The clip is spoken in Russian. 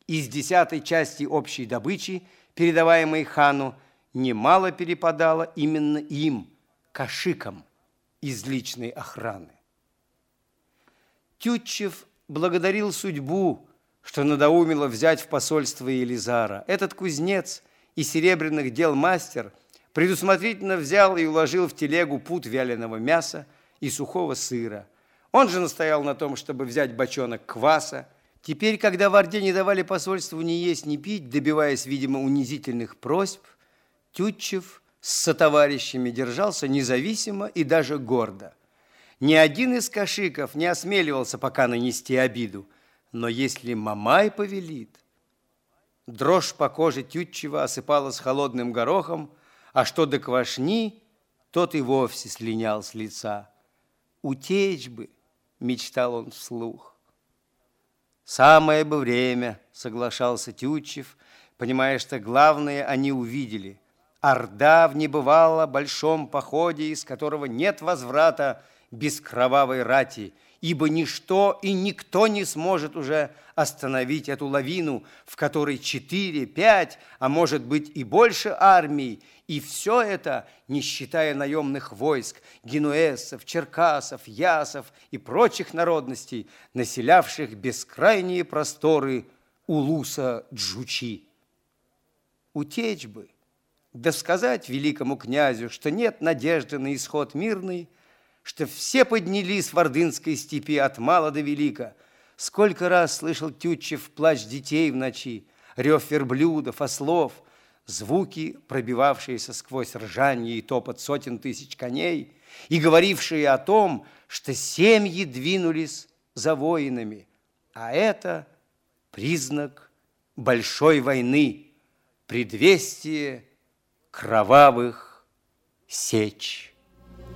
из 10-й части общей добычи, передаваемой хану, немало перепадало именно им, кашикам, из личной охраны. Тютчев благодарил судьбу, что надоумило взять в посольство Елизара. Этот кузнец и серебряных дел мастер предусмотрительно взял и уложил в телегу пуд вяленого мяса и сухого сыра. Он же настоял на том, чтобы взять бочонок кваса. Теперь, когда в Орде не давали посольству ни есть, ни пить, добиваясь, видимо, унизительных просьб, Тютчев с сотоварищами держался независимо и даже гордо. Ни один из кашиков не осмеливался пока нанести обиду, но если Мамай повелит... Дрожь по коже Тютчева осыпалась холодным горохом, а что до квашни, тот и вовсе слинял с лица. «Утечь бы!» – мечтал он вслух. «Самое бы время», – соглашался Тютчев, понимая, что главное они увидели. Орда в небывало большом походе, из которого нет возврата без кровавой рати, ибо ничто и никто не сможет уже остановить эту лавину, в которой 4, 5, а может быть и больше армий, и все это, не считая наемных войск, генуэзцев, черкасов, ясов и прочих народностей, населявших бескрайние просторы улуса Джучи. Утечь бы, да сказать великому князю, что нет надежды на исход мирный, что все поднялись в Ордынской степи от мала до велика. Сколько раз слышал Тютчев плач детей в ночи, рев верблюдов, ослов, звуки, пробивавшиеся сквозь ржанье и топот сотен тысяч коней, и говорившие о том, что семьи двинулись за воинами, а это признак большой войны, предвестие кровавых сеч.